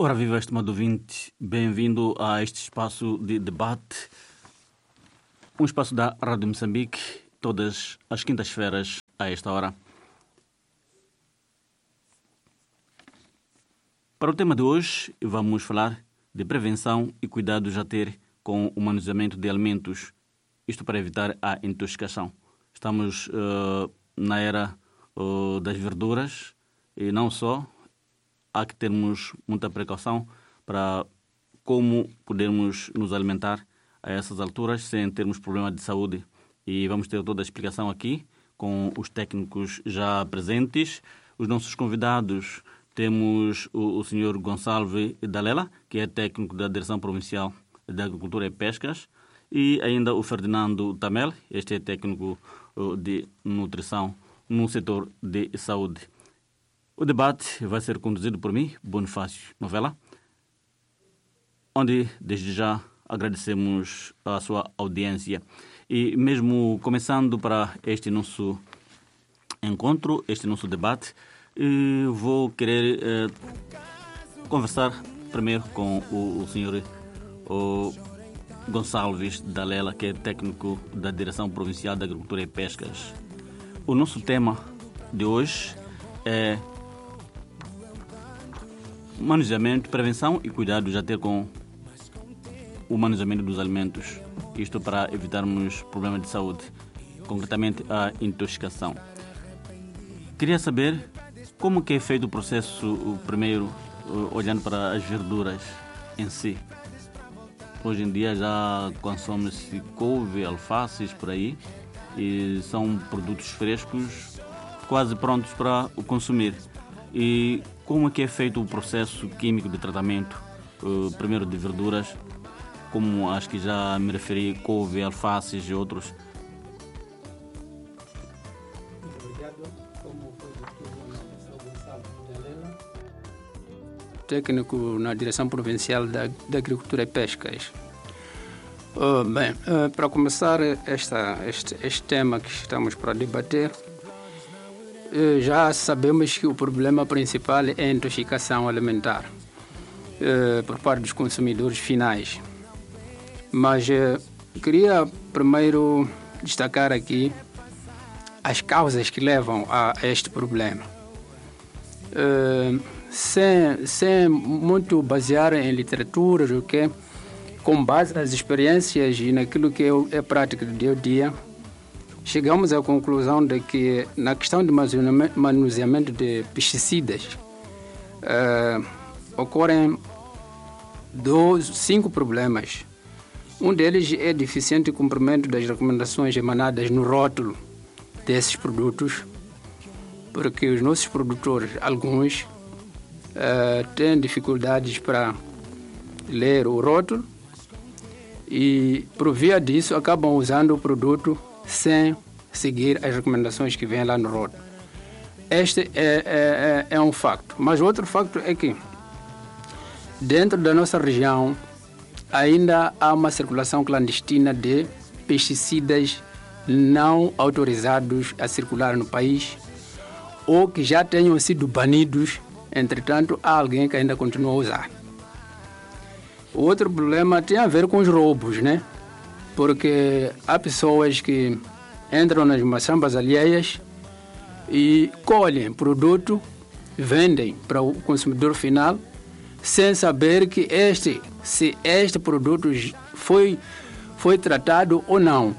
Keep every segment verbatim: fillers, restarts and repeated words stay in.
Ora, viva, estimado ouvinte, bem-vindo a este espaço de debate, um espaço da Rádio Moçambique, todas as quintas-feiras a esta hora. Para o tema de hoje, vamos falar de prevenção e cuidados a ter com o manuseamento de alimentos, isto para evitar a intoxicação. Estamos uh, na era uh, das verduras e não só. Há que termos muita precaução para como podermos nos alimentar a essas alturas sem termos problema de saúde. E vamos ter toda a explicação aqui com os técnicos já presentes. Os nossos convidados, temos o, o senhor Gonçalves Dalela, que é técnico da Direção Provincial de Agricultura e Pescas, e ainda o Ferdinando Tamel, este é técnico uh, de nutrição no setor de saúde. O debate vai ser conduzido por mim, Bonifácio Novela, onde desde já agradecemos a sua audiência. E mesmo começando para este nosso encontro, este nosso debate, vou querer eh, conversar primeiro com o, o senhor o Gonçalves Dalela, que é técnico da Direção Provincial de Agricultura e Pescas. O nosso tema de hoje é manuseamento, prevenção e cuidados a ter com o manuseamento dos alimentos. Isto para evitarmos problemas de saúde, concretamente a intoxicação. Queria saber como que é feito o processo, primeiro, olhando para as verduras em si. Hoje em dia já consome-se couve, alfaces por aí, e são produtos frescos, quase prontos para o consumir. E como é que é feito o processo químico de tratamento, uh, primeiro de verduras, como acho que já me referi, couve, alfaces e outros? Técnico na Direção Provincial da, da Agricultura e Pescas. Uh, bem, uh, para começar esta, este, este tema que estamos para debater, já sabemos que o problema principal é a intoxicação alimentar eh, por parte dos consumidores finais. Mas eh, queria primeiro destacar aqui as causas que levam a este problema. Eh, sem, sem muito basear em literatura, okay? Com base nas experiências e naquilo que é a prática do dia a dia, chegamos à conclusão de que, na questão de manuseamento de pesticidas, uh, ocorrem dois, cinco problemas. Um deles é deficiente cumprimento das recomendações emanadas no rótulo desses produtos, porque os nossos produtores, alguns, uh, têm dificuldades para ler o rótulo e, por via disso, acabam usando o produto sem seguir as recomendações que vêm lá no rótulo. Este é, é, é um facto. Mas outro facto é que, dentro da nossa região, ainda há uma circulação clandestina de pesticidas não autorizados a circular no país ou que já tenham sido banidos, entretanto, há alguém que ainda continua a usar. O outro problema tem a ver com os roubos, né? Porque há pessoas que entram nas maçambas alheias e colhem produto, vendem para o consumidor final, sem saber que este, se este produto foi, foi tratado ou não.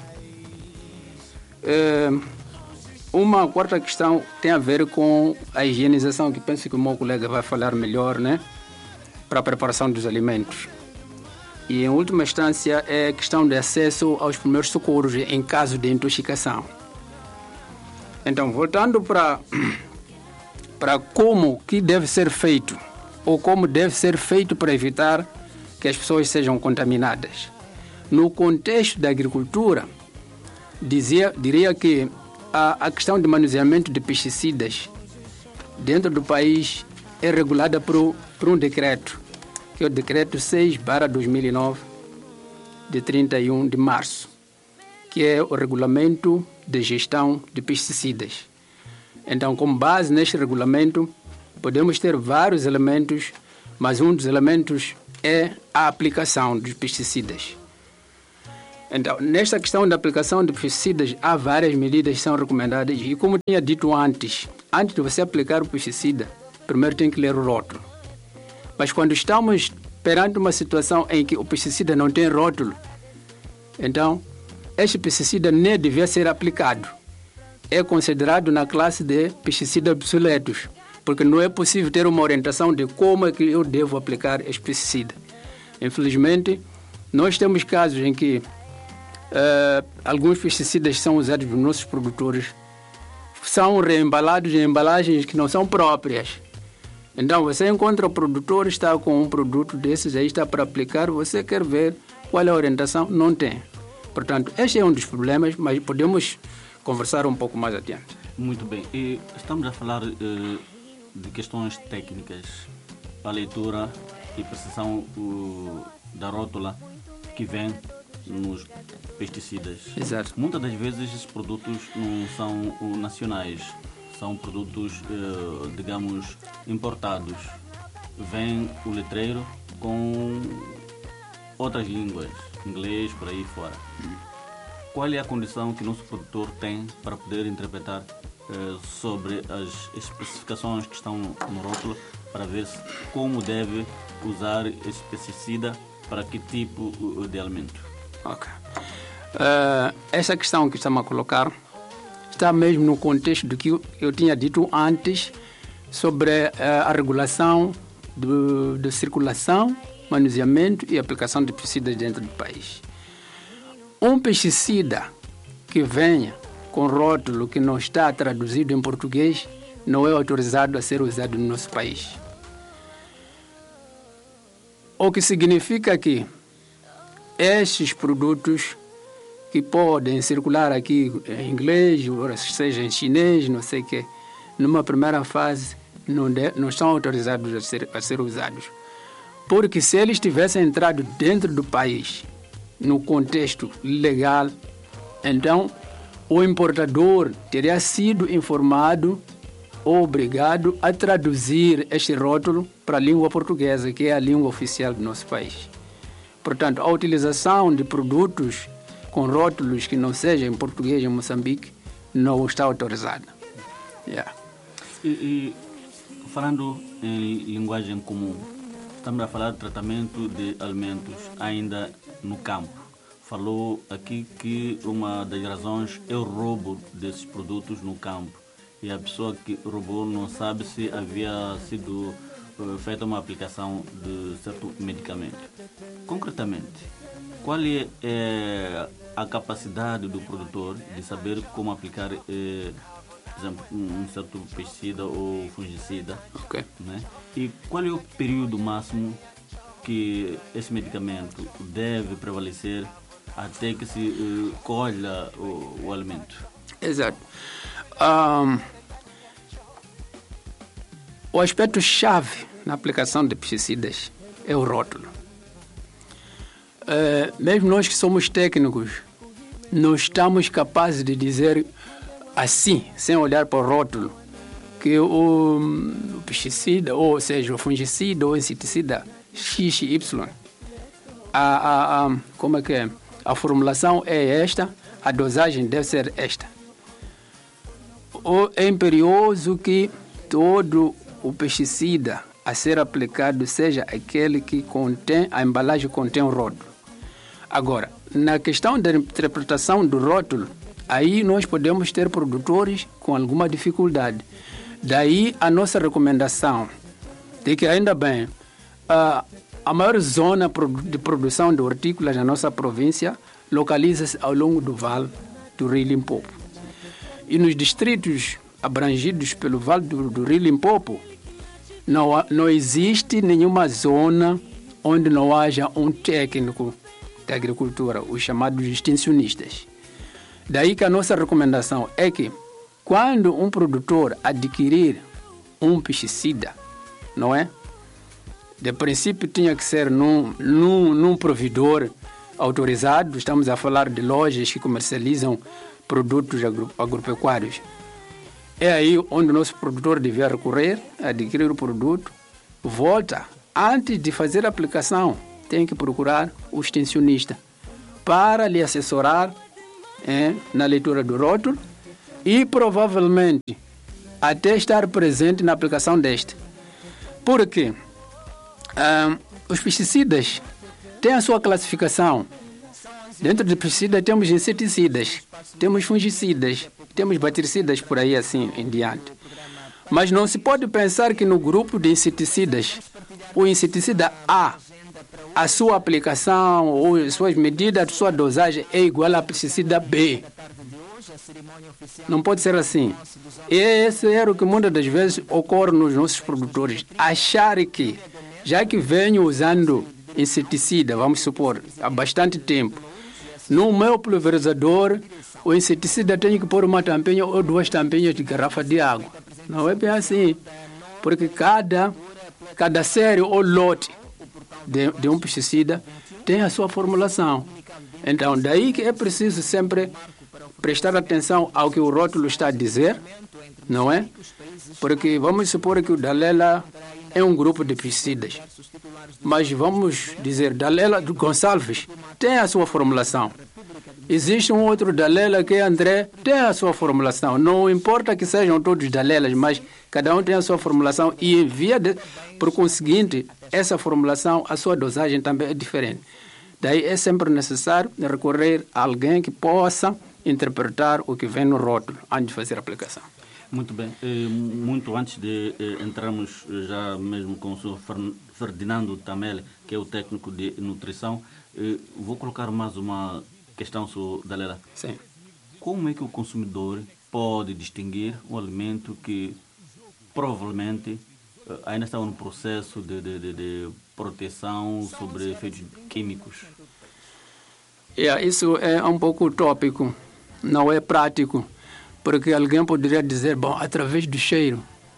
É, uma quarta questão tem a ver com a higienização, que penso que o meu colega vai falar melhor, né? Para a preparação dos alimentos. E, em última instância, é a questão de acesso aos primeiros socorros em caso de intoxicação. Então, voltando para, para como que deve ser feito, ou como deve ser feito para evitar que as pessoas sejam contaminadas. No contexto da agricultura, dizia, diria que a, a questão de manuseamento de pesticidas dentro do país é regulada por, por um decreto, que é o decreto seis barra dois mil e nove, de trinta e um de março, que é o regulamento de gestão de pesticidas. Então, com base neste regulamento, podemos ter vários elementos mas um dos elementos é a aplicação dos pesticidas. Então, nesta questão da aplicação de pesticidas, há várias medidas que são recomendadas e, como tinha dito antes, antes de você aplicar o pesticida, primeiro tem que ler o rótulo. Mas quando estamos perante uma situação em que o pesticida não tem rótulo, então, este pesticida nem devia ser aplicado. É considerado na classe de pesticidas obsoletos, porque não é possível ter uma orientação de como é que eu devo aplicar este pesticida. Infelizmente, nós temos casos em que Uh, alguns pesticidas que são usados por nossos produtores são reembalados em embalagens que não são próprias. Então você encontra o produtor, está com um produto desses aí, está para aplicar, você quer ver qual é a orientação, não tem. Portanto, este é um dos problemas, mas podemos conversar um pouco mais adiante. Muito bem. E estamos a falar uh, de questões técnicas, a leitura e precisão uh, da rótula que vem nos pesticidas. Exato. Muitas das vezes esses produtos não são uh, nacionais, são produtos, uh, digamos, importados. Vem o letreiro com outras línguas, inglês, por aí fora. Hum. Qual é a condição que nosso produtor tem para poder interpretar uh, sobre as especificações que estão no rótulo, para ver se, como deve usar esse pesticida para que tipo uh, de alimento? Ok. Uh, essa questão que estamos a colocar está mesmo no contexto do que eu, eu tinha dito antes sobre uh, a regulação de, de circulação, manuseamento e aplicação de pesticidas dentro do país. Um pesticida que venha com rótulo que não está traduzido em português não é autorizado a ser usado no nosso país. O que significa que estes produtos que podem circular aqui em inglês, ou seja em chinês, não sei o quê, numa primeira fase não, de, não estão autorizados a ser, a ser usados. Porque se eles tivessem entrado dentro do país, no contexto legal, então o importador teria sido informado ou obrigado a traduzir este rótulo para a língua portuguesa, que é a língua oficial do nosso país. Portanto, a utilização de produtos com rótulos que não sejam em português em Moçambique não está autorizada. Yeah. E, e falando em linguagem comum, estamos a falar de tratamento de alimentos ainda no campo. Falou aqui que uma das razões é o roubo desses produtos no campo. E a pessoa que roubou não sabe se havia sido feita uma aplicação de certo medicamento. Concretamente, qual é, é a capacidade do produtor de saber como aplicar, é, por exemplo, um certo pesticida ou fungicida? Okay. Né? E qual é o período máximo que esse medicamento deve prevalecer até que se uh, colha o, o alimento? Exato. Um, o aspecto-chave na aplicação de pesticidas é o rótulo. Uh, mesmo nós que somos técnicos, não estamos capazes de dizer assim, sem olhar para o rótulo, que o, o pesticida, ou seja, o fungicida ou inseticida X Y, a, a, a, como é que é? A formulação é esta, a dosagem deve ser esta. É imperioso que todo o pesticida a ser aplicado seja aquele que contém, a embalagem contém o rótulo. Agora, na questão da interpretação do rótulo, aí nós podemos ter produtores com alguma dificuldade. Daí a nossa recomendação de que, ainda bem, a, a maior zona de produção de hortícolas na nossa província localiza-se ao longo do vale do Rio Limpopo. E nos distritos abrangidos pelo vale do, do Rio Limpopo, não, não existe nenhuma zona onde não haja um técnico da agricultura, os chamados extensionistas. Daí que a nossa recomendação é que, quando um produtor adquirir um pesticida, não é? De princípio tinha que ser num, num, num provedor autorizado. Estamos a falar de lojas que comercializam produtos agro, agropecuários. É aí onde o nosso produtor devia recorrer, adquirir o produto, volta antes de fazer a aplicação, tem que procurar o extensionista para lhe assessorar é, na leitura do rótulo e provavelmente até estar presente na aplicação deste. Porque ah, os pesticidas têm a sua classificação. Dentro de pesticidas temos inseticidas, temos fungicidas, temos bactericidas por aí assim em diante. Mas não se pode pensar que no grupo de inseticidas, o inseticida A, a sua aplicação ou as suas medidas, a sua dosagem é igual ao pesticida B. Não pode ser assim. E esse era o que muitas das vezes ocorre nos nossos produtores. Achar que, já que venho usando inseticida, vamos supor, há bastante tempo, no meu pulverizador, o inseticida tem que pôr uma tampinha ou duas tampinhas de garrafa de água. Não é bem assim, porque cada, cada série ou lote de, de um pesticida tem a sua formulação. Então, daí que é preciso sempre prestar atenção ao que o rótulo está a dizer, não é? Porque vamos supor que o Dalela é um grupo de pesticidas, mas vamos dizer, Dalela do Gonçalves tem a sua formulação. Existe um outro Dalela que é André, tem a sua formulação. Não importa que sejam todos Dalelas, mas cada um tem a sua formulação e envia, de, por conseguinte, essa formulação, a sua dosagem também é diferente. Daí é sempre necessário recorrer a alguém que possa interpretar o que vem no rótulo antes de fazer a aplicação. Muito bem. Muito antes de entrarmos já mesmo com o senhor Ferdinando Tamele, que é o técnico de nutrição, vou colocar mais uma questão sobre Dalela. Sim. Como é que o consumidor pode distinguir um alimento que provavelmente ainda está no processo de, de, de, de proteção sobre efeitos químicos? Yeah, isso é um pouco utópico, não é prático, porque alguém poderia dizer, bom, através do cheiro,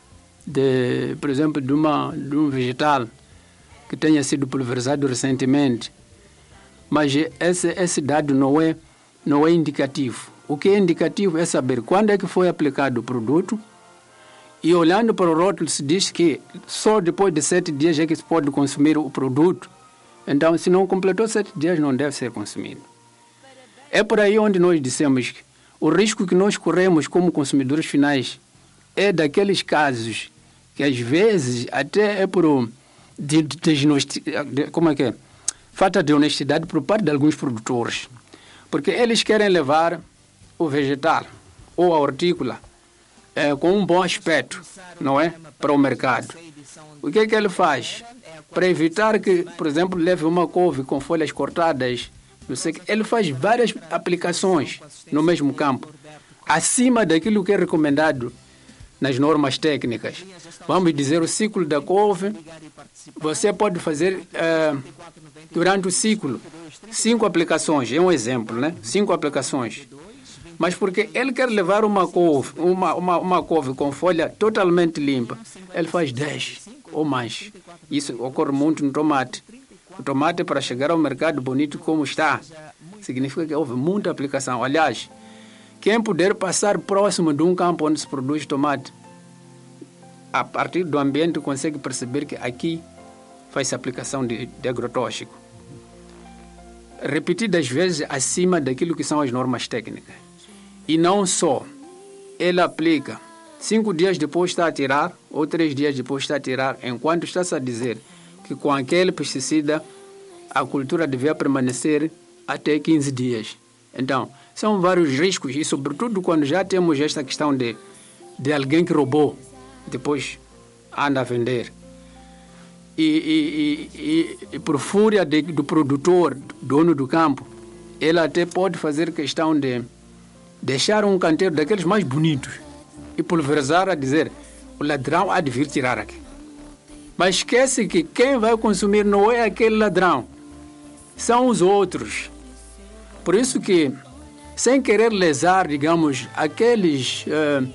de, por exemplo, de, uma, de um vegetal que tenha sido pulverizado recentemente, mas esse, esse dado não é, não é indicativo. O que é indicativo é saber quando é que foi aplicado o produto e olhando para o rótulo se diz que só depois de sete dias é que se pode consumir o produto. Então, se não completou sete dias, não deve ser consumido. É por aí onde nós dissemos que o risco que nós corremos como consumidores finais é daqueles casos que às vezes até é por de, de, de, como é que é? Falta de honestidade por parte de alguns produtores. Porque eles querem levar o vegetal ou a hortícola é, com um bom aspecto, não é? Para o mercado. O que é que ele faz? Para evitar que, por exemplo, leve uma couve com folhas cortadas, não sei, ele faz várias aplicações no mesmo campo, acima daquilo que é recomendado nas normas técnicas. Vamos dizer, o ciclo da couve, você pode fazer uh, durante o ciclo cinco aplicações, é um exemplo, né? Cinco aplicações. Mas porque ele quer levar uma couve, uma, uma, uma couve com folha totalmente limpa, ele faz dez ou mais. Isso ocorre muito no tomate. O tomate, para chegar ao mercado bonito como está, significa que houve muita aplicação. Aliás, quem puder passar próximo de um campo onde se produz tomate, a partir do ambiente consegue perceber que aqui faz-se aplicação de, de agrotóxico. Repetidas vezes acima daquilo que são as normas técnicas. E não só, ele aplica, cinco dias depois está a tirar, ou três dias depois está a tirar, enquanto está-se a dizer que com aquele pesticida a cultura devia permanecer até quinze dias. Então, são vários riscos e, sobretudo, quando já temos esta questão de, de alguém que roubou, depois anda a vender. E, e, e, e por fúria de, do produtor, dono do campo, ele até pode fazer questão de deixar um canteiro daqueles mais bonitos e pulverizar a dizer, o ladrão há de vir tirar aqui. Mas esquece que quem vai consumir não é aquele ladrão, são os outros. Por isso que, sem querer lesar, digamos, aqueles uh,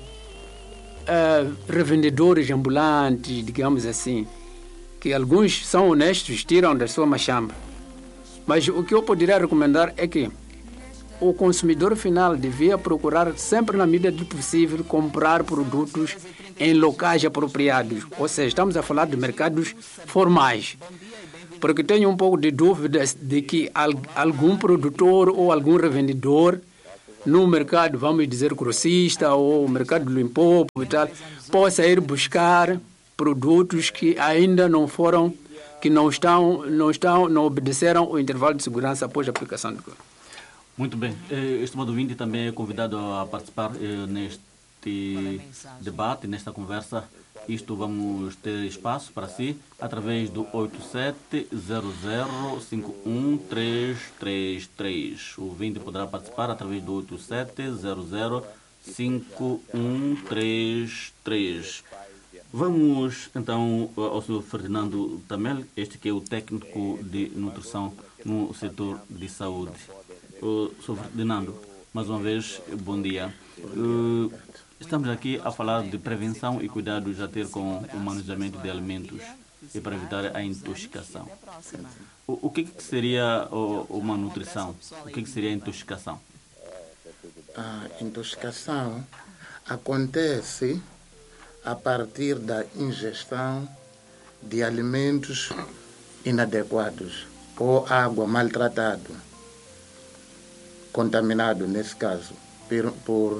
uh, revendedores ambulantes, digamos assim, que alguns são honestos, tiram da sua machamba. Mas o que eu poderia recomendar é que o consumidor final devia procurar sempre, na medida do possível, comprar produtos em locais apropriados. Ou seja, estamos a falar de mercados formais. Porque tenho um pouco de dúvidas de que algum produtor ou algum revendedor no mercado, vamos dizer, grossista ou mercado do Limpopo e tal, possa ir buscar produtos que ainda não foram, que não estão, não estão, não obedeceram o intervalo de segurança após a aplicação do código. Muito bem. Estimado ouvinte, também é convidado a participar neste debate, nesta conversa. Isto vamos ter espaço para si através do oito sete zero zero cinco um três três três. O ouvinte poderá participar através do oito sete zero zero cinco um três três. Vamos então ao senhor Ferdinando Tamel, este que é o técnico de nutrição no setor de saúde. Uh, senhor Ferdinando, mais uma vez, bom dia. Uh, Estamos aqui a falar de prevenção e cuidados a ter com o manuseamento de alimentos e para evitar a intoxicação. O, o que, que seria o, uma nutrição? O que, que seria a intoxicação? A intoxicação acontece a partir da ingestão de alimentos inadequados ou água maltratada, contaminado nesse caso, por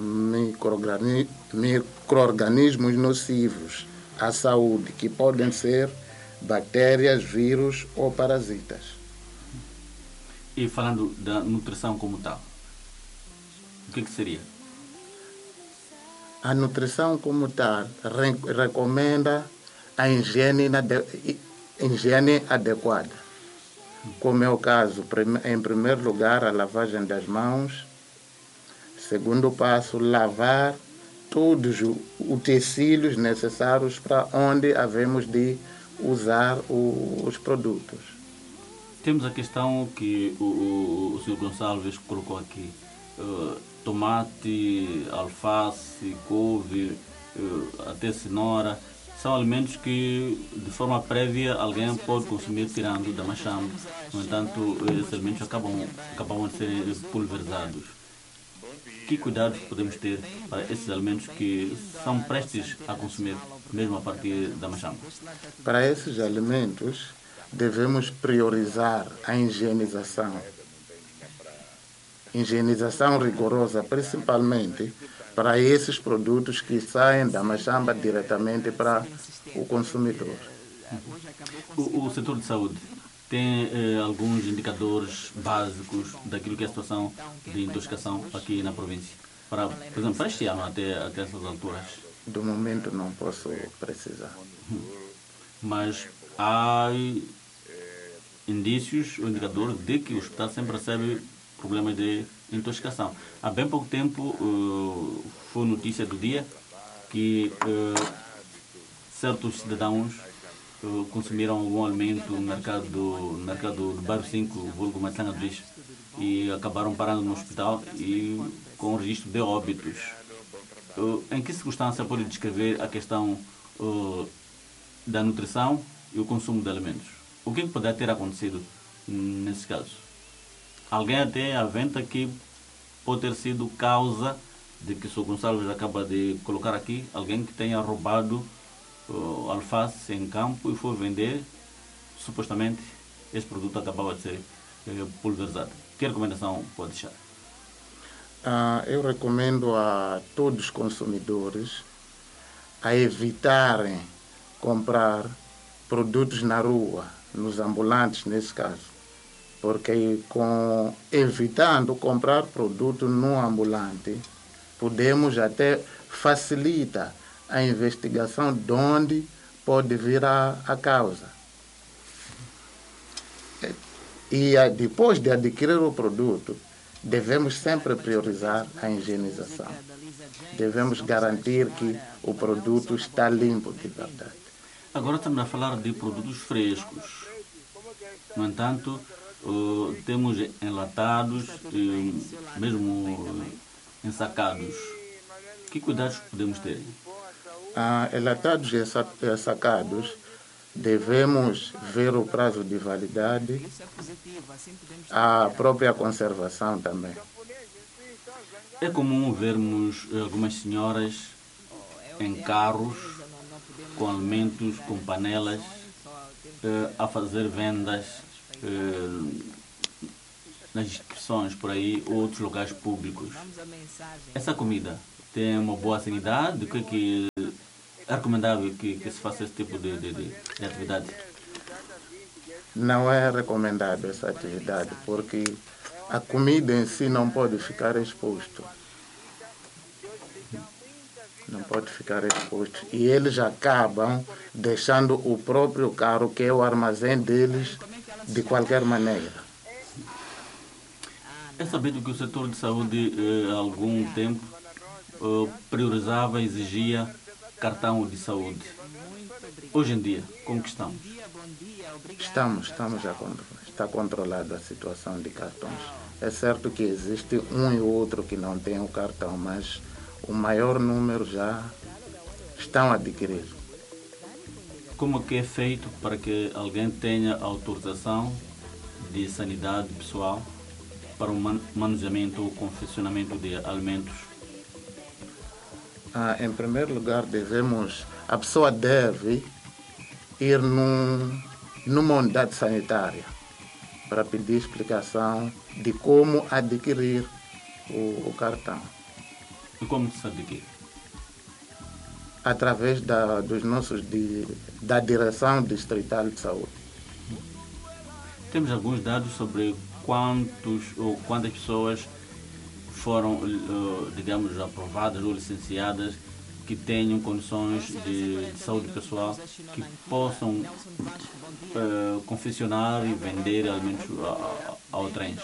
micro-organismos nocivos à saúde, que podem ser bactérias, vírus ou parasitas. E falando da nutrição como tal, o que, que seria? A nutrição como tal re recomenda a higiene, higiene adequada, como é o caso, em primeiro lugar, a lavagem das mãos. Segundo passo, lavar todos os utensílios necessários para onde havemos de usar o, os produtos. Temos a questão que o, o, o senhor Gonçalves colocou aqui. Uh, tomate, alface, couve, uh, até cenoura. São alimentos que, de forma prévia, alguém pode consumir tirando da machamba. No entanto, esses alimentos acabam, acabam de ser pulverizados. Que cuidados podemos ter para esses alimentos que são prestes a consumir, mesmo a partir da machamba? Para esses alimentos, devemos priorizar a higienização. Higienização rigorosa, principalmente para esses produtos que saem da machamba diretamente para o consumidor. O, o setor de saúde tem eh, alguns indicadores básicos daquilo que é a situação de intoxicação aqui na província? Para, por exemplo, para este ano, até, até essas alturas? Do momento não posso precisar. Mas há indícios ou indicadores de que o hospital sempre recebe problemas de intoxicação. Há bem pouco tempo uh, foi notícia do dia que uh, certos cidadãos uh, consumiram algum alimento no mercado do, no mercado do bairro cinco, vulgo Matlanga do Lixo, e acabaram parando no hospital e com registro de óbitos. Uh, em que circunstância pode descrever a questão uh, da nutrição e o consumo de alimentos? O que, que pode ter acontecido nesse caso? Alguém até aventa que pode ter sido causa de que o senhor Gonçalves acaba de colocar aqui, alguém que tenha roubado uh, alface em campo e foi vender, supostamente esse produto acabava de ser uh, pulverizado. Que recomendação pode deixar? Uh, eu recomendo a todos os consumidores a evitarem comprar produtos na rua, nos ambulantes nesse caso. Porque com, evitando comprar produto no ambulante, podemos até facilitar a investigação de onde pode vir a, a causa. E a, depois de adquirir o produto, devemos sempre priorizar a higienização. Devemos garantir que o produto está limpo de verdade. Agora estamos a falar de produtos frescos. No entanto, Uh, temos enlatados, e mesmo ensacados. Que cuidados podemos ter? Ah, enlatados e ensacados, devemos ver o prazo de validade, a própria conservação também. É comum vermos algumas senhoras em carros com alimentos, com panelas, eh, a fazer vendas eh, nas inscrições por aí, ou outros locais públicos. Essa comida tem uma boa sanidade? O que é que é recomendável que, que se faça esse tipo de, de, de atividade? Não é recomendável essa atividade, porque a comida em si não pode ficar exposto. Não pode ficar exposto. E eles acabam deixando o próprio carro, que é o armazém deles, de qualquer maneira. É sabido que o setor de saúde, eh, há algum tempo, eh, priorizava, exigia cartão de saúde. Hoje em dia, como que estamos? Estamos, estamos a controlar. Está controlada a situação de cartões. É certo que existe um e outro que não tem o cartão, mas o maior número já estão a adquirir. Como que é feito para que alguém tenha autorização de sanidade pessoal para o manuseamento ou confeccionamento de alimentos? Ah, em primeiro lugar, devemos, a pessoa deve ir num, numa unidade sanitária para pedir explicação de como adquirir o, o cartão. E como se adquire? Através da, dos nossos, de, da Direção Distrital de Saúde. Temos alguns dados sobre quantos ou quantas pessoas foram, digamos, aprovadas ou licenciadas que tenham condições de, de saúde pessoal que possam uh, confeccionar e vender alimentos ao trens.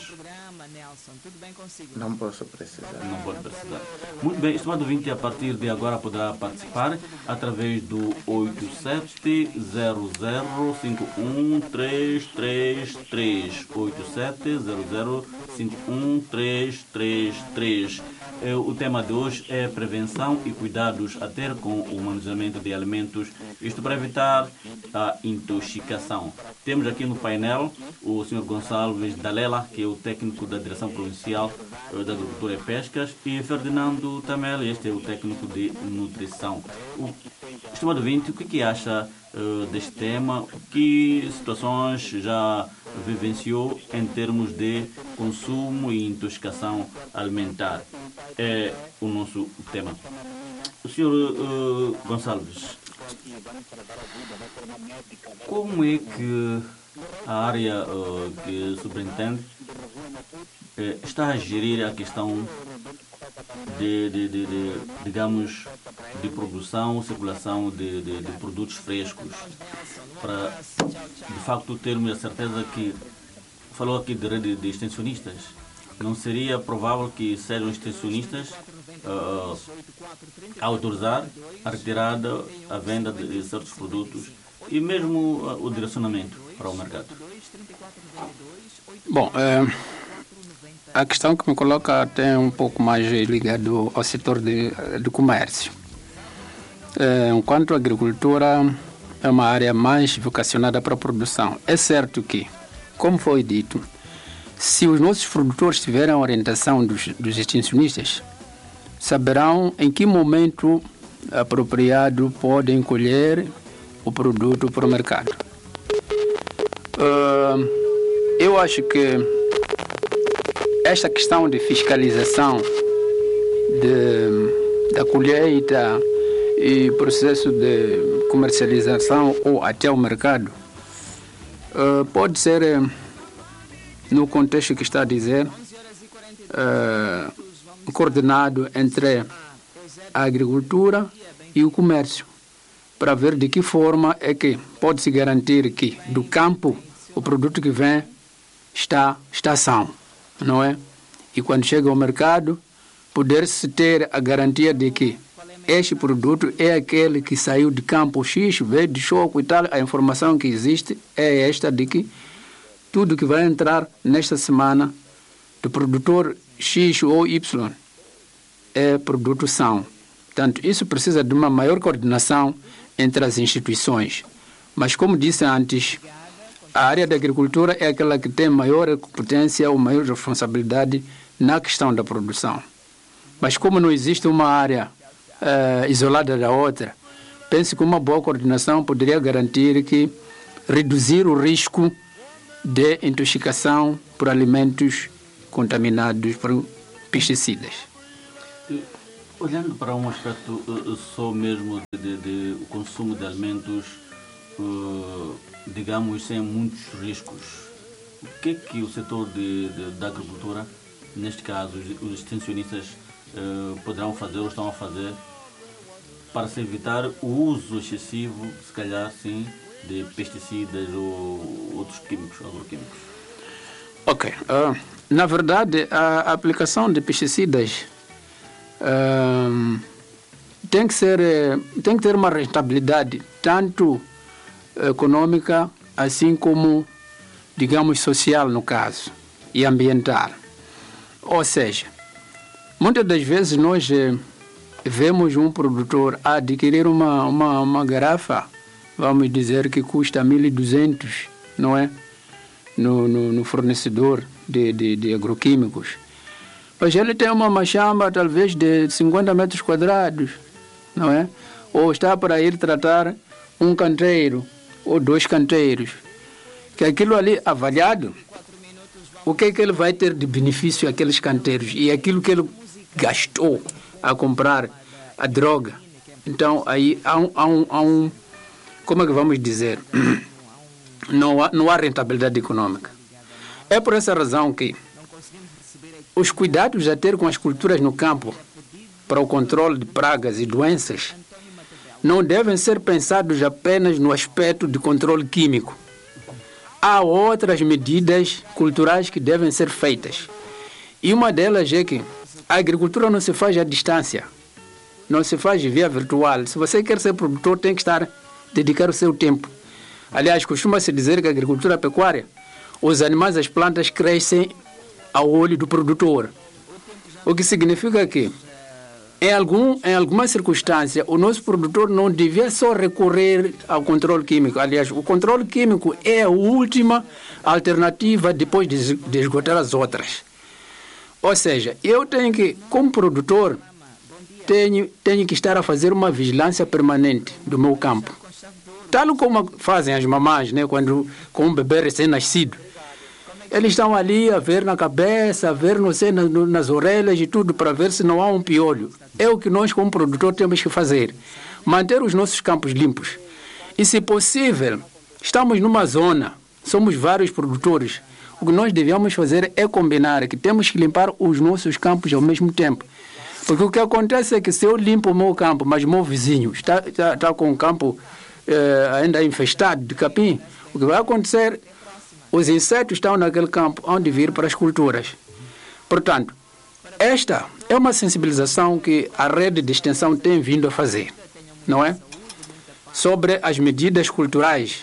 Não posso precisar. Não pode precisar. Muito bem, estimado ouvinte, a partir de agora poderá participar através do oito sete zero zero cinco um três três três. oito sete zero zero cinco um três três três. O tema de hoje é prevenção e cuidados a ter com o manuseamento de alimentos, isto para evitar a intoxicação. Temos aqui no painel o senhor Gonçalves Dalela, que é o técnico da Direção Provincial da Agricultura e Pescas, e Ferdinando Tamel, este é o técnico de nutrição. O estimado ouvinte, o que, que acha uh, deste tema? Que situações já vivenciou em termos de consumo e intoxicação alimentar? É o nosso tema. O senhor uh, Gonçalves, como é que a área uh, que superintende uh, está a gerir a questão de, de, de, de digamos, de produção, circulação de, de, de produtos frescos, para de facto termos a certeza que, falou aqui de rede de extensionistas, não seria provável que sejam extensionistas uh, a autorizar a retirada, a venda de certos produtos e mesmo uh, o direcionamento para o mercado? Bom, é, a questão que me coloca até um pouco mais ligado ao setor de, de comércio. É, enquanto a agricultura é uma área mais vocacionada para a produção, é certo que, como foi dito, se os nossos produtores tiverem a orientação dos, dos extensionistas, saberão em que momento apropriado podem colher o produto para o mercado. Uh, eu acho que esta questão de fiscalização de, da colheita e processo de comercialização ou até o mercado uh, pode ser, uh, no contexto que está a dizer, uh, coordenado entre a agricultura e o comércio, para ver de que forma é que pode-se garantir que do campo o produto que vem está, está são, não é? E quando chega ao mercado, poder-se ter a garantia de que este produto é aquele que saiu de campo X, veio de choco e tal. A informação que existe é esta de que tudo que vai entrar nesta semana do produtor X ou Y é produto são. Portanto, isso precisa de uma maior coordenação entre as instituições. Mas, como disse antes, a área da agricultura é aquela que tem maior competência ou maior responsabilidade na questão da produção. Mas como não existe uma área uh, isolada da outra, penso que uma boa coordenação poderia garantir que reduzir o risco de intoxicação por alimentos contaminados por pesticidas. Olhando para um aspecto uh, só mesmo de, de, de o consumo de alimentos, uh, digamos, sem muitos riscos, o que é que o setor de, de, da agricultura, neste caso os, os extensionistas, uh, poderão fazer ou estão a fazer para se evitar o uso excessivo, se calhar sim, de pesticidas ou outros químicos, agroquímicos? Ok. Uh, na verdade, a aplicação de pesticidas uh, tem que ser, tem que ter uma rentabilidade tanto econômica assim como, digamos, social no caso, e ambiental. Ou seja, muitas das vezes nós eh, vemos um produtor adquirir uma, uma, uma garrafa, vamos dizer que custa mil e duzentos, não é? No, no, no fornecedor de, de, de agroquímicos. Mas ele tem uma machamba talvez de cinquenta metros quadrados, não é? Ou está para ir tratar um canteiro ou dois canteiros. Que aquilo ali avaliado, o que é que ele vai ter de benefício àqueles canteiros e aquilo que ele gastou a comprar a droga. Então aí há um, há um, há um como é que vamos dizer, não há, não há rentabilidade econômica. É por essa razão que os cuidados a ter com as culturas no campo para o controle de pragas e doenças não devem ser pensados apenas no aspecto de controle químico. Há outras medidas culturais que devem ser feitas. E uma delas é que a agricultura não se faz à distância, não se faz via virtual. Se você quer ser produtor, tem que estar, dedicar o seu tempo. Aliás, costuma-se dizer que a agricultura pecuária, os animais, as plantas crescem ao olho do produtor. O que significa que, em, algum, em alguma circunstância, o nosso produtor não devia só recorrer ao controle químico. Aliás, o controle químico é a última alternativa depois de, de esgotar as outras. Ou seja, eu tenho que, como produtor, tenho, tenho que estar a fazer uma vigilância permanente do meu campo. Tal como fazem as mamães, né, quando, com um bebê recém-nascido. Eles estão ali a ver na cabeça, a ver não sei, nas, nas orelhas e tudo, para ver se não há um piolho. É o que nós, como produtor, temos que fazer. Manter os nossos campos limpos. E, se possível, estamos numa zona, somos vários produtores. O que nós devemos fazer é combinar que temos que limpar os nossos campos ao mesmo tempo. Porque o que acontece é que se eu limpo o meu campo, mas o meu vizinho está, está, está com o campo eh, ainda infestado de capim, o que vai acontecer, os insetos estão naquele campo onde vir para as culturas. Portanto, esta é uma sensibilização que a rede de extensão tem vindo a fazer, não é? Sobre as medidas culturais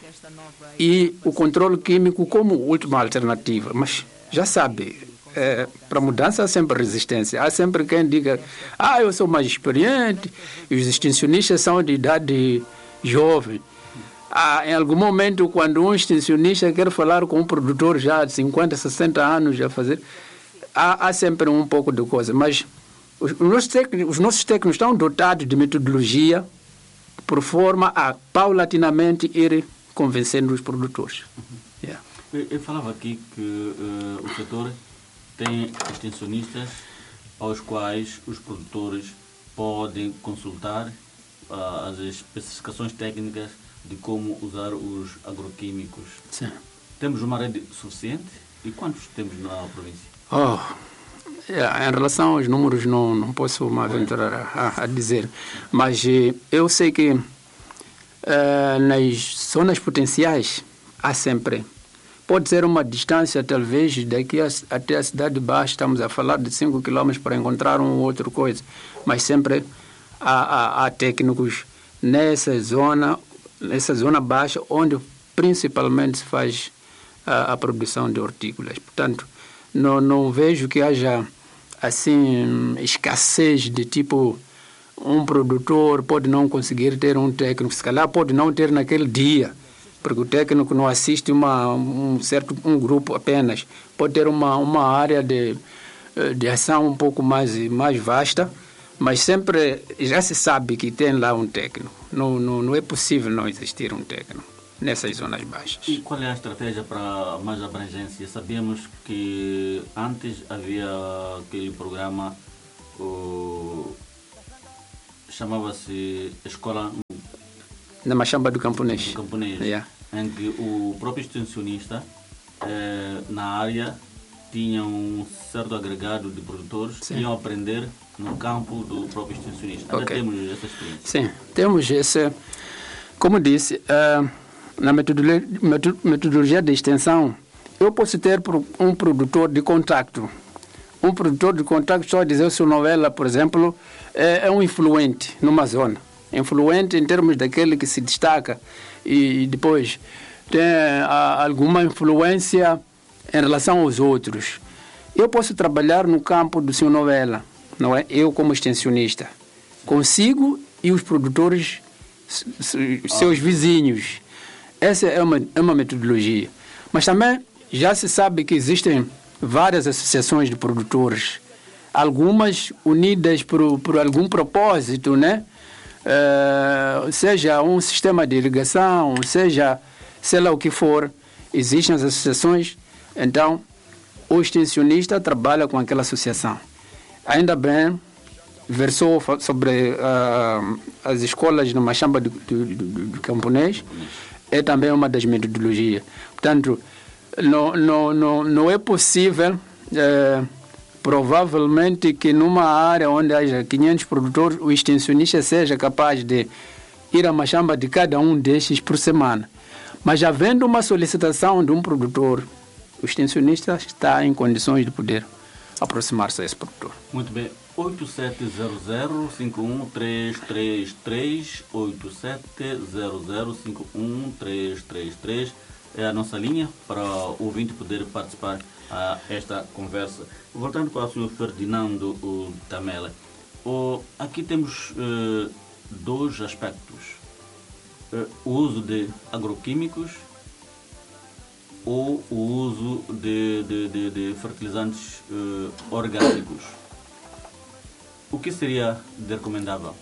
e o controle químico como última alternativa. Mas, já sabe, é, para mudança há sempre resistência. Há sempre quem diga, ah, eu sou mais experiente, e os extensionistas são de idade jovem. Ah, em algum momento, quando um extensionista quer falar com um produtor já de cinquenta, sessenta anos, já fazer, há, há sempre um pouco de coisa. Mas os, os, nossos técnicos, os nossos técnicos estão dotados de metodologia por forma a, paulatinamente, ir convencendo os produtores. Uhum. Yeah. Eu, eu falava aqui que uh, o setor tem extensionistas aos quais os produtores podem consultar uh, as especificações técnicas de como usar os agroquímicos. Sim. Temos uma rede suficiente? E quantos temos na província? Oh, yeah, em relação aos números, não, não posso me aventurar a, a dizer. Mas eu sei que uh, nas zonas potenciais há sempre. Pode ser uma distância, talvez, daqui a, até a cidade de Baixa, estamos a falar de cinco quilômetros para encontrar uma outra coisa. Mas sempre há, há, há técnicos nessa zona, nessa zona baixa, onde principalmente se faz a, a produção de hortícolas. Portanto, não, não vejo que haja assim escassez de tipo um produtor pode não conseguir ter um técnico, se calhar pode não ter naquele dia, porque o técnico não assiste uma, um certo um grupo apenas, pode ter uma, uma área de de ação um pouco mais, mais vasta, mas sempre já se sabe que tem lá um técnico. Não, não, não é possível não existir um técnico nessas zonas baixas. E qual é a estratégia para mais abrangência? Sabemos que antes havia aquele programa, o, chamava-se Escola na Machamba do Camponês, do Camponês yeah. Em que o próprio extensionista eh, na área tinha um certo agregado de produtores que iam aprender no campo do próprio extensionista. Ainda okay. temos essa experiência? Sim, temos esse. Como disse, uh, na metodologia, metodologia de extensão, eu posso ter um produtor de contacto. Um produtor de contacto, só dizer se o novela, por exemplo, é, é um influente numa zona. Influente em termos daquele que se destaca e, e depois tem a, alguma influência em relação aos outros. Eu posso trabalhar no campo do seu novela, não é? Eu como extensionista. Consigo e os produtores, seus vizinhos. Essa é uma, é uma metodologia. Mas também já se sabe que existem várias associações de produtores, algumas unidas por, por algum propósito, né? Uh, seja um sistema de irrigação, seja sei lá o que for, existem as associações, então o extensionista trabalha com aquela associação. Ainda bem, versou sobre uh, as escolas no Machamba do, do, do, do Camponês, é também uma das metodologias. Portanto, não, não, não, não é possível, uh, provavelmente, que numa área onde haja quinhentos produtores, o extensionista seja capaz de ir à Machamba de cada um destes por semana. Mas havendo uma solicitação de um produtor, o extensionista está em condições de poder aproximar-se a esse produtor. Muito bem. oito sete zero zero cinco um três três três, oito sete zero zero cinco um três três três é a nossa linha para o ouvinte poder participar a esta conversa. Voltando para o senhor Ferdinando o Tamela, o, aqui temos uh, dois aspectos. Uh, o uso de agroquímicos ou o uso de, de, de, de fertilizantes uh, orgânicos. O que seria de recomendável?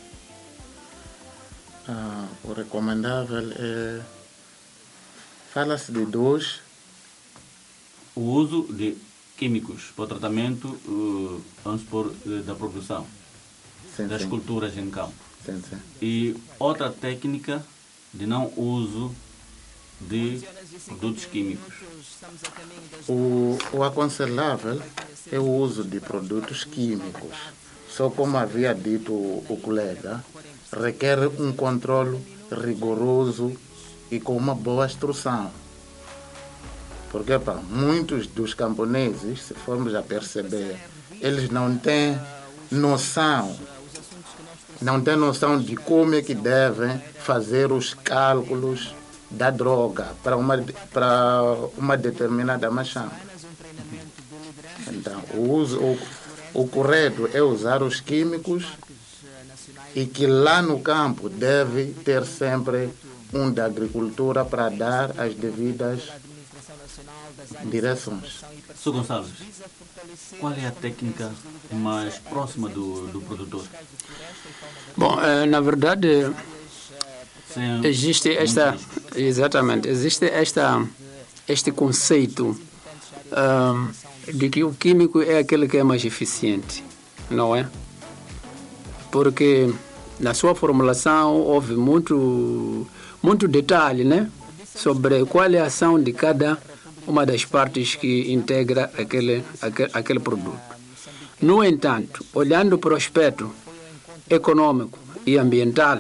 Ah, o recomendável é... Fala-se de dois. O uso de químicos para o tratamento, uh, vamos supor, uh, da produção, sim, das sim. culturas em campo. Sim, sim. E outra técnica de não uso de produtos químicos. O, o aconselhável é o uso de produtos químicos. Só como havia dito o, o colega, requer um controle rigoroso e com uma boa instrução. Porque pá, muitos dos camponeses, se formos a perceber, eles não têm noção, não têm noção de como é que devem fazer os cálculos da droga para uma, para uma determinada machamba. Então, o, uso, o, o correto é usar os químicos e que lá no campo deve ter sempre um da agricultura para dar as devidas direções. senhor Gonçalves, qual é a técnica mais próxima do, do produtor? Bom, é, na verdade, Sem existe esta, exatamente, existe esta, este conceito um, de que o químico é aquele que é mais eficiente, não é? Porque na sua formulação houve muito, muito detalhe, né? Sobre qual é a ação de cada uma das partes que integra aquele, aquele, aquele produto. No entanto, olhando para o aspecto econômico e ambiental,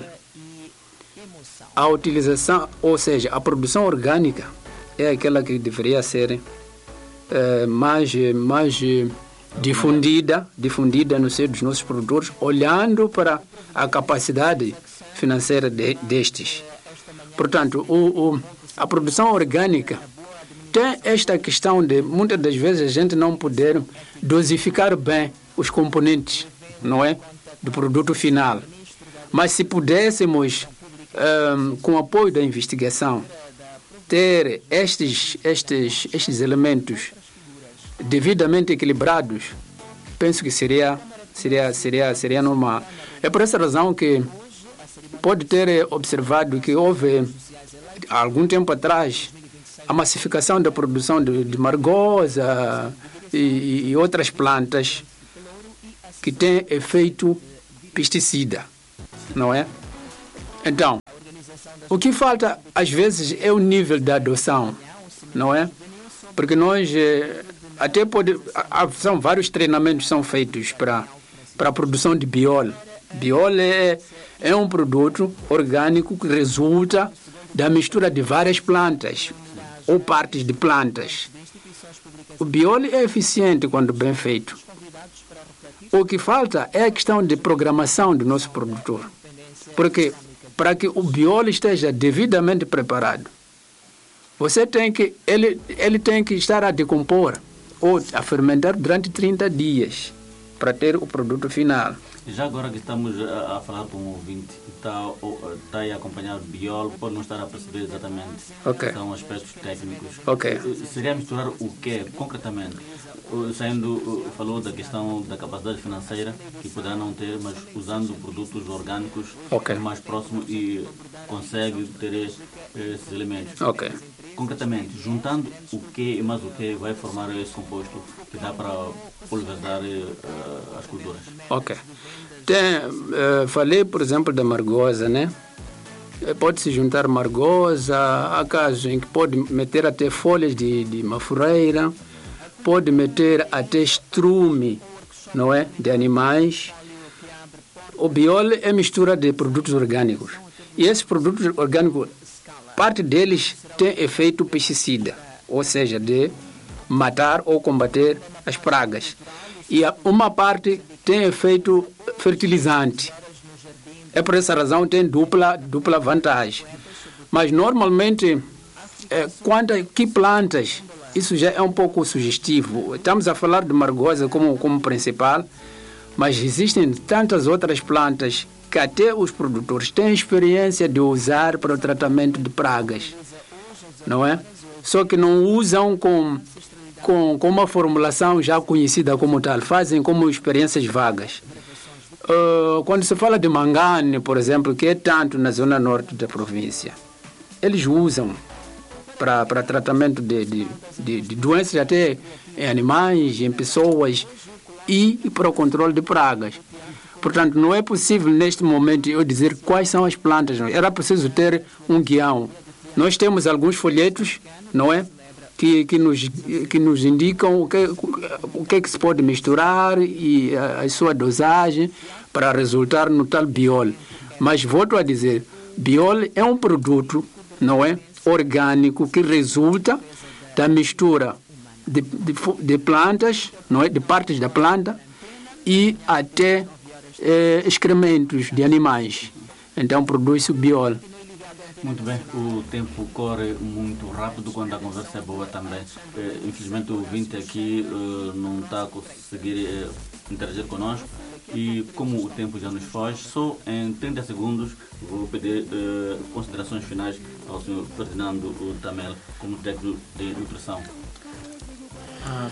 a utilização, ou seja, a produção orgânica é aquela que deveria ser eh, mais, mais difundida, difundida no seio dos nossos produtores, olhando para a capacidade financeira de, destes. Portanto, o, o, a produção orgânica tem esta questão de, muitas das vezes, a gente não poder dosificar bem os componentes, não é? Do produto final. Mas se pudéssemos, um, com o apoio da investigação, ter estes, estes, estes elementos devidamente equilibrados, penso que seria, seria, seria, seria normal. É por essa razão que pode ter observado que houve, há algum tempo atrás, a massificação da produção de, de margosa e, e outras plantas que têm efeito pesticida, não é? Então, o que falta às vezes é o nível da adoção, não é? Porque nós até pode, são vários treinamentos que são feitos para para a produção de biol. Biol é, é um produto orgânico que resulta da mistura de várias plantas ou partes de plantas. O biol é eficiente quando bem feito. O que falta é a questão de programação do nosso produtor. Porque para que o biol esteja devidamente preparado, você tem que, ele, ele tem que estar a decompor ou a fermentar durante trinta dias para ter o produto final. Já agora que estamos a, a falar com um ouvinte que está, está aí a acompanhar o biol, pode não estar a perceber exatamente. Okay. São aspectos técnicos. Okay. Seria misturar o quê, concretamente? Saindo, falou da questão da capacidade financeira, que poderá não ter, mas usando produtos orgânicos, okay, é mais próximo e consegue ter esses elementos. Okay. Concretamente, juntando o que e mais o que vai formar esse composto que dá para pulverizar uh, as culturas. Ok. Tem, uh, falei, por exemplo, da margosa, né? Pode-se juntar margosa, há casos em que pode meter até folhas de, de mafureira, pode meter até estrume, não é? De animais. O biol é mistura de produtos orgânicos. E esses produtos orgânicos, parte deles tem efeito pesticida, ou seja, de matar ou combater as pragas. E uma parte tem efeito fertilizante. É por essa razão que tem dupla, dupla vantagem. Mas normalmente, é, quanto a que plantas, isso já é um pouco sugestivo. Estamos a falar de margosa como, como principal, mas existem tantas outras plantas que até os produtores têm experiência de usar para o tratamento de pragas, não é? Só que não usam com, com, com uma formulação já conhecida como tal, fazem como experiências vagas. Uh, quando se fala de mangane, por exemplo, que é tanto na zona norte da província, eles usam para tratamento de, de, de, de doenças até em animais, em pessoas e, e para o controle de pragas. Portanto, não é possível neste momento eu dizer quais são as plantas. Não. Era preciso ter um guião. Nós temos alguns folhetos, não é? Que, que, nos, que nos indicam o que, o que é que se pode misturar e a, a sua dosagem para resultar no tal biol. Mas volto a dizer, biol é um produto, não é? Orgânico que resulta da mistura de, de, de plantas, não é? De partes da planta e até Eh, excrementos de animais. Então produz-se o biol. Muito bem, o tempo corre muito rápido quando a conversa é boa também. Eh, infelizmente o ouvinte aqui eh, não está a conseguir eh, interagir conosco e como o tempo já nos foge, só em trinta segundos vou pedir eh, considerações finais ao senhor Ferdinando Tamel como técnico de nutrição. Ah,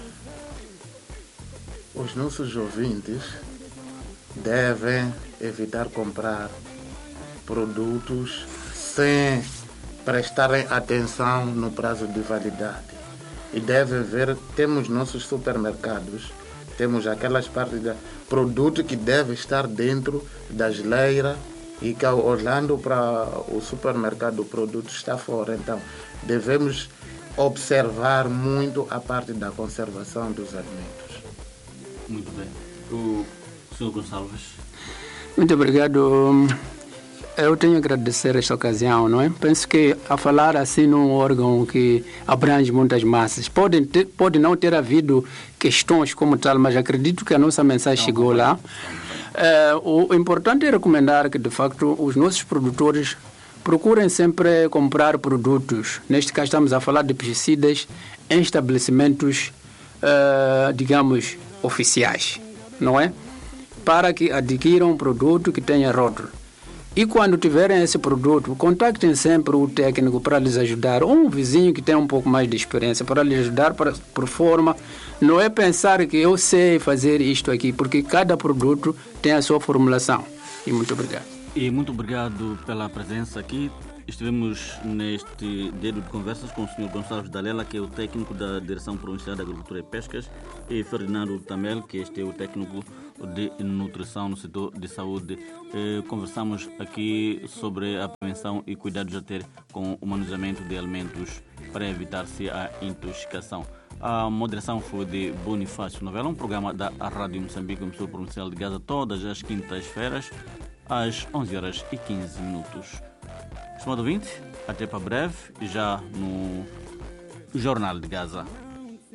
os nossos ouvintes devem evitar comprar produtos sem prestarem atenção no prazo de validade. E devem ver, temos nossos supermercados, temos aquelas partes de produto que deve estar dentro da geleira e que olhando para o supermercado o produto está fora. Então, devemos observar muito a parte da conservação dos alimentos. Muito bem. O senhor Gonçalves. Muito obrigado. Eu tenho a agradecer esta ocasião, não é? Penso que a falar assim num órgão que abrange muitas massas, pode, ter, pode não ter havido questões como tal, mas acredito que a nossa mensagem não, chegou lá. É, o importante é recomendar que, de facto, os nossos produtores procurem sempre comprar produtos. Neste caso, estamos a falar de pesticidas em estabelecimentos, uh, digamos, oficiais, não é? Para que adquiram um produto que tenha rótulo. E quando tiverem esse produto, contactem sempre o técnico para lhes ajudar, ou um vizinho que tem um pouco mais de experiência para lhes ajudar para, por forma, não é pensar que eu sei fazer isto aqui, porque cada produto tem a sua formulação. E muito obrigado. E muito obrigado pela presença aqui. Estivemos neste dedo de conversas com o senhor Gonçalves Dalela, que é o técnico da Direção Provincial de Agricultura e Pescas, e Ferdinando Tamel, que este é o técnico de nutrição no setor de saúde. Eh, conversamos aqui sobre a prevenção e cuidados a ter com o manuseamento de alimentos para evitar-se a intoxicação. A moderação foi de Bonifácio Novela, um programa da Rádio Moçambique, emissora provincial de Gaza, todas as quintas-feiras, às onze horas e quinze minutos. Estimado ouvinte, até para breve, já no Jornal de Gaza.